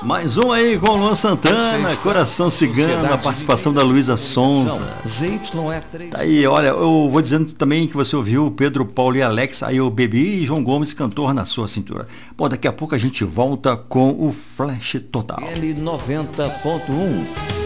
Mais um aí com o Luan Santana, Coração Cigano, a participação da Luísa Sonza. Tá aí, olha, eu vou dizendo também que você ouviu Pedro, Paulo e Alex, aí eu bebi e João Gomes, Cantor na Sua Cintura. Bom, daqui a pouco a gente volta com o Flash Total. L90.1